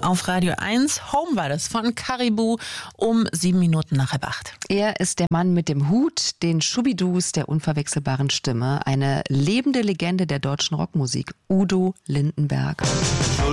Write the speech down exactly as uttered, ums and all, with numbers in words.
auf Radio eins. Home war das von Caribou um sieben Minuten nach halb acht. Er ist der Mann mit dem Hut, den Schubidus der unverwechselbaren Stimme, eine lebende Legende der deutschen Rockmusik, Udo Lindenberg.